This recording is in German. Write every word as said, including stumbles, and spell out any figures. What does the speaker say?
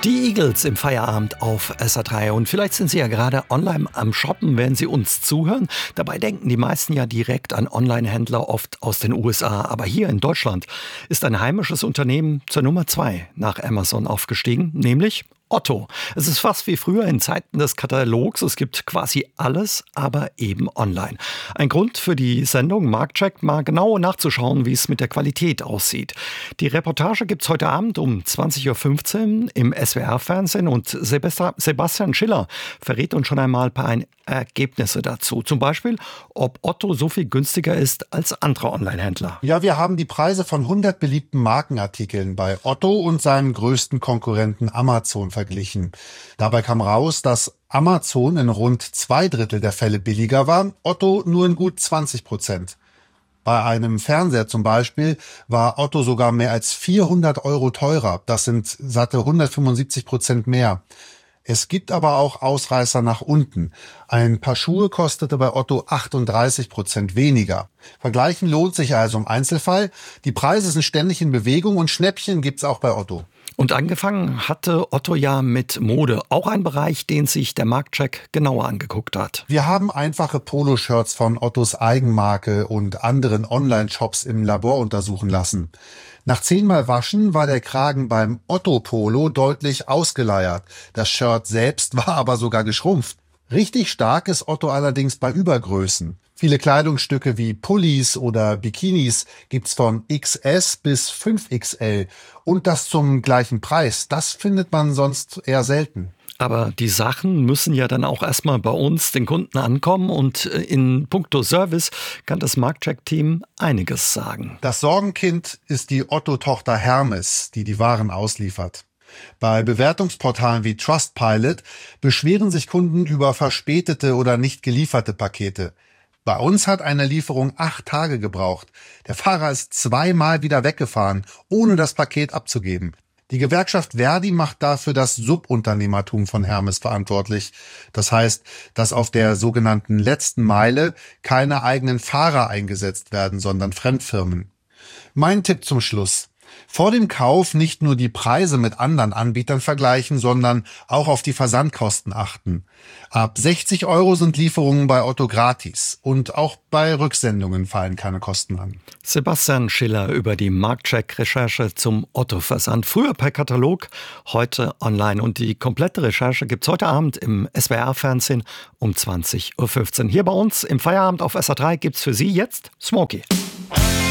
Die Eagles im Feierabend auf S R drei. Und vielleicht sind Sie ja gerade online am Shoppen, während Sie uns zuhören. Dabei denken die meisten ja direkt an Online-Händler, oft aus den U S A. Aber hier in Deutschland ist ein heimisches Unternehmen zur Nummer zwei nach Amazon aufgestiegen, nämlich Otto. Es ist fast wie früher in Zeiten des Katalogs. Es gibt quasi alles, aber eben online. Ein Grund für die Sendung Marktcheck, mal genau nachzuschauen, wie es mit der Qualität aussieht. Die Reportage gibt's heute Abend um zwanzig Uhr fünfzehn im S W R-Fernsehen und Sebastian Schiller verrät uns schon einmal ein paar Ergebnisse dazu. Zum Beispiel, ob Otto so viel günstiger ist als andere Online-Händler. Ja, wir haben die Preise von hundert beliebten Markenartikeln bei Otto und seinen größten Konkurrenten Amazon verglichen. Dabei kam raus, dass Amazon in rund zwei Drittel der Fälle billiger war, Otto nur in gut zwanzig Prozent. Bei einem Fernseher zum Beispiel war Otto sogar mehr als vierhundert Euro teurer. Das sind satte hundertfünfundsiebzig Prozent mehr. Es gibt aber auch Ausreißer nach unten. Ein Paar Schuhe kostete bei Otto achtunddreißig Prozent weniger. Vergleichen lohnt sich also im Einzelfall. Die Preise sind ständig in Bewegung und Schnäppchen gibt's auch bei Otto. Und angefangen hatte Otto ja mit Mode, auch ein Bereich, den sich der Marktcheck genauer angeguckt hat. Wir haben einfache Poloshirts von Ottos Eigenmarke und anderen Online-Shops im Labor untersuchen lassen. Nach zehnmal Waschen war der Kragen beim Otto-Polo deutlich ausgeleiert. Das Shirt selbst war aber sogar geschrumpft. Richtig stark ist Otto allerdings bei Übergrößen. Viele Kleidungsstücke wie Pullis oder Bikinis gibt's von X S bis fünf X L. Und das zum gleichen Preis. Das findet man sonst eher selten. Aber die Sachen müssen ja dann auch erstmal bei uns, den Kunden, ankommen. Und in puncto Service kann das Marktcheck-Team einiges sagen. Das Sorgenkind ist die Otto-Tochter Hermes, die die Waren ausliefert. Bei Bewertungsportalen wie Trustpilot beschweren sich Kunden über verspätete oder nicht gelieferte Pakete. Bei uns hat eine Lieferung acht Tage gebraucht. Der Fahrer ist zweimal wieder weggefahren, ohne das Paket abzugeben. Die Gewerkschaft Verdi macht dafür das Subunternehmertum von Hermes verantwortlich. Das heißt, dass auf der sogenannten letzten Meile keine eigenen Fahrer eingesetzt werden, sondern Fremdfirmen. Mein Tipp zum Schluss: Vor dem Kauf nicht nur die Preise mit anderen Anbietern vergleichen, sondern auch auf die Versandkosten achten. Ab sechzig Euro sind Lieferungen bei Otto gratis und auch bei Rücksendungen fallen keine Kosten an. Sebastian Schiller über die Marktcheck-Recherche zum Otto-Versand. Früher per Katalog, heute online. Und die komplette Recherche gibt's heute Abend im S W R-Fernsehen um zwanzig Uhr fünfzehn. Hier bei uns im Feierabend auf S R drei gibt's für Sie jetzt Smokey.